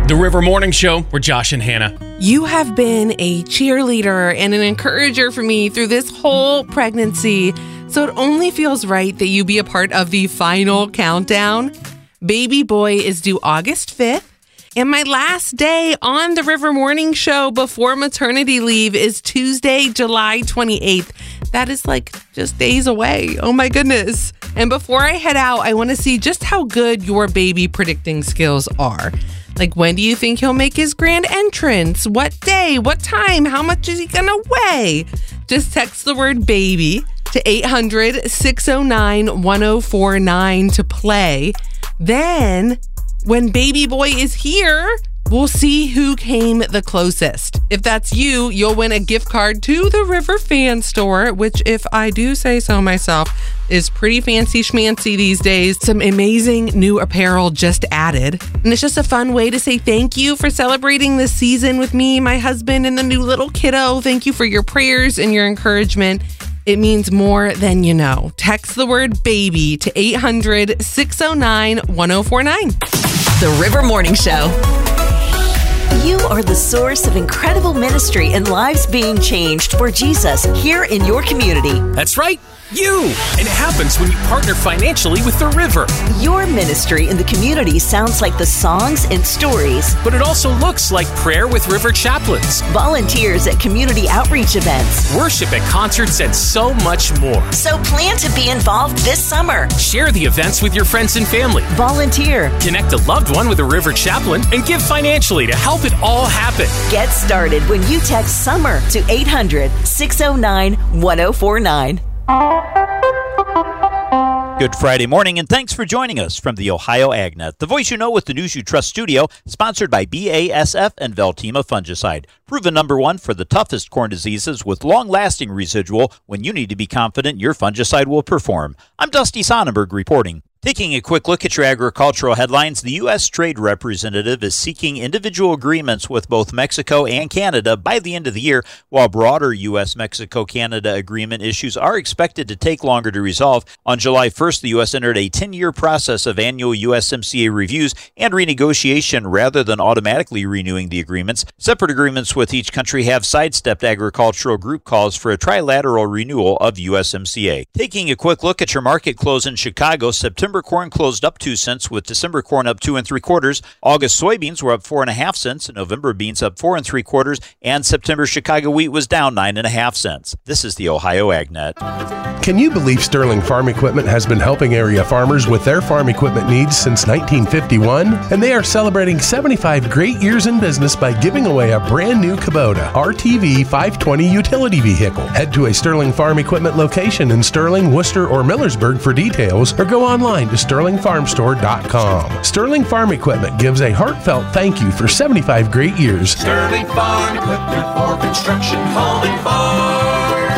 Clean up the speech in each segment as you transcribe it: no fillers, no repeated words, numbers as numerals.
The River Morning Show, we're Josh and Hannah. You have been a cheerleader and an encourager for me through this whole pregnancy, so it only feels right that you be a part of the final countdown. Baby boy is due August 5th, and my last day on the River Morning Show before maternity leave is Tuesday, July 28th. That is like just days away. Oh my goodness. And before I head out, I want to see just how good your baby predicting skills are. Like, when do you think he'll make his grand entrance? What day? What time? How much is he gonna weigh? Just text the word baby to 800-609-1049 to play. Then, when baby boy is here, we'll see who came the closest. If that's you, you'll win a gift card to the River Fan Store, which, if I do say so myself, is pretty fancy schmancy these days. Some amazing new apparel just added. And it's just a fun way to say thank you for celebrating this season with me, my husband, and the new little kiddo. Thank you for your prayers and your encouragement. It means more than you know. Text the word baby to 800-609-1049. The River Morning Show. You are the source of incredible ministry and lives being changed for Jesus here in your community. That's right, you! And it happens when you partner financially with the River. Your ministry in the community sounds like the songs and stories. But it also looks like prayer with River chaplains, Volunteers at community outreach events. worship at concerts, and so much more. So plan to be involved this summer. Share the events with your friends and family. Volunteer. Connect a loved one with a River chaplain and give financially to help it all happen. Get started when you text SUMMER to 800-609-1049. Good Friday morning, and thanks for joining us from the Ohio AgNet, the voice you know with the news you trust studio, sponsored by BASF and Veltima Fungicide. Proven number one for the toughest corn diseases with long-lasting residual when you need to be confident your fungicide will perform. I'm Dusty Sonnenberg reporting. Taking a quick look at your agricultural headlines, the U.S. Trade Representative is seeking individual agreements with both Mexico and Canada by the end of the year, while broader U.S.-Mexico-Canada agreement issues are expected to take longer to resolve. On July 1st, the U.S. entered a 10-year process of annual USMCA reviews and renegotiation rather than automatically renewing the agreements. Separate agreements with each country have sidestepped agricultural group calls for a trilateral renewal of USMCA. Taking a quick look at your market close in Chicago, September corn closed up 2 cents, with December corn up 2 3/4. August soybeans were up 4.5 cents, November beans up 4 3/4, and September Chicago wheat was down 9.5 cents. This is the Ohio AgNet. Can you believe Sterling Farm Equipment has been helping area farmers with their farm equipment needs since 1951? And they are celebrating 75 great years in business by giving away a brand new Kubota RTV 520 utility vehicle. Head to a Sterling Farm Equipment location in Sterling, Worcester, or Millersburg for details, or go online to SterlingFarmStore.com. Sterling Farm Equipment gives a heartfelt thank you for 75 great years. Sterling Farm Equipment for construction, home, and farm.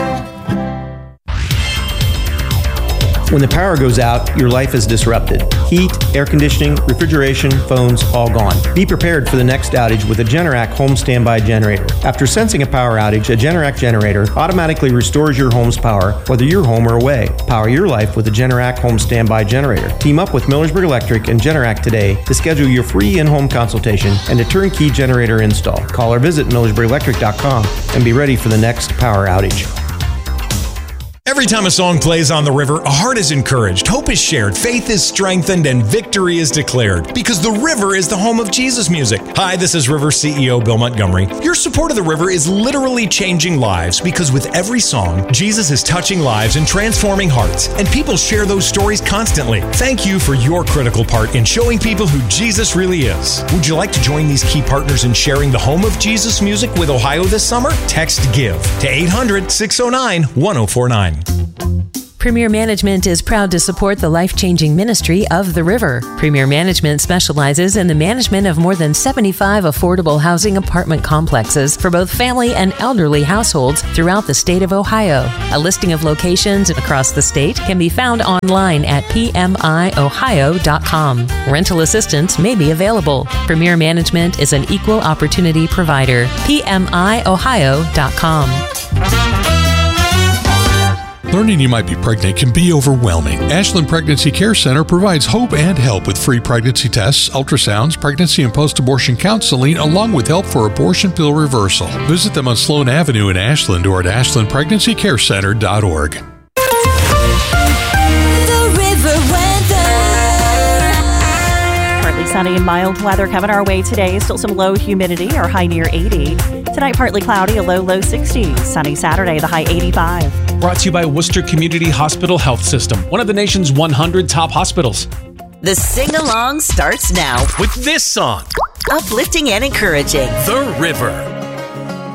When the power goes out, your life is disrupted. Heat, air conditioning, refrigeration, phones, all gone. Be prepared for the next outage with a Generac home standby generator. After sensing a power outage, a Generac generator automatically restores your home's power, whether you're home or away. Power your life with a Generac home standby generator. Team up with Millersburg Electric and Generac today to schedule your free in-home consultation and a turnkey generator install. Call or visit MillersburgElectric.com and be ready for the next power outage. Every time a song plays on the river, a heart is encouraged, hope is shared, faith is strengthened, and victory is declared. Because the river is the home of Jesus music. Hi, this is River CEO Bill Montgomery. Your support of the river is literally changing lives, because with every song, Jesus is touching lives and transforming hearts, and people share those stories constantly. Thank you for your critical part in showing people who Jesus really is. Would you like to join these key partners in sharing the home of Jesus music with Ohio this summer? Text GIVE to 800-609-1049. Premier Management is proud to support the life-changing ministry of the River. Premier Management specializes in the management of more than 75 affordable housing apartment complexes for both family and elderly households throughout the state of Ohio. A listing of locations across the state can be found online at pmiohio.com. Rental assistance may be available. Premier Management is an equal opportunity provider. pmiohio.com. Learning you might be pregnant can be overwhelming. Ashland Pregnancy Care Center provides hope and help with free pregnancy tests, ultrasounds, pregnancy and post-abortion counseling, along with help for abortion pill reversal. Visit them on Sloan Avenue in Ashland or at ashlandpregnancycarecenter.org. Sunny and mild weather coming our way today. Still some low humidity, our high near 80. Tonight, partly cloudy, a low 60. Sunny Saturday, the high 85. Brought to you by Worcester Community Hospital Health System, one of the nation's 100 top hospitals. The sing-along starts now with this song. Uplifting and encouraging. The River.